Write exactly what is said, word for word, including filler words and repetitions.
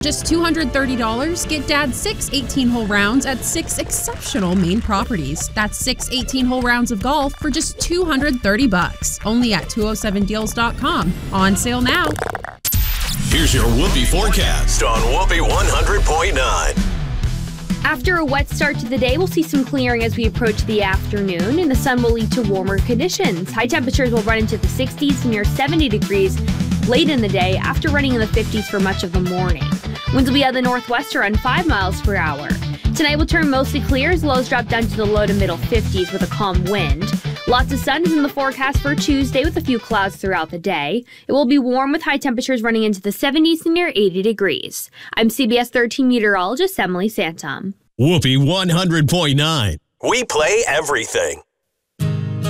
Just two hundred thirty dollars, get Dad six eighteen-hole rounds at six exceptional Maine properties. That's six eighteen-hole rounds of golf for just two hundred thirty bucks. Only at two oh seven deals dot com. On sale now. Here's your Whoopee forecast on Whoopee one hundred point nine. After a wet start to the day, we'll see some clearing as we approach the afternoon, and the sun will lead to warmer conditions. High temperatures will run into the sixties to near seventy degrees late in the day after running in the fifties for much of the morning. Winds will be out of the northwest around five miles per hour. Tonight will turn mostly clear as lows drop down to the low to middle fifties with a calm wind. Lots of sun is in the forecast for Tuesday with a few clouds throughout the day. It will be warm with high temperatures running into the seventies to near eighty degrees. I'm C B S thirteen meteorologist Emily Santom. Whoopee one hundred point nine. We play everything.